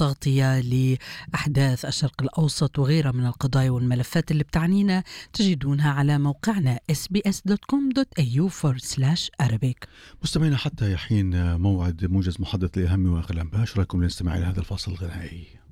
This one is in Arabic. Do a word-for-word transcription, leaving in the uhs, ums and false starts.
تغطية لأحداث الشرق الأوسط وغيرها من القضايا والملفات اللي بتعنينا تجدونها على موقعنا إس بي إس دوت كوم دوت إيه يو فورورد سلاش أرابيك. مستمعينا حتى يحين موعد موجز محدث لأهم وآخر الأنباء، أشارككم للاستماع إلى هذا الفاصل الغنائي.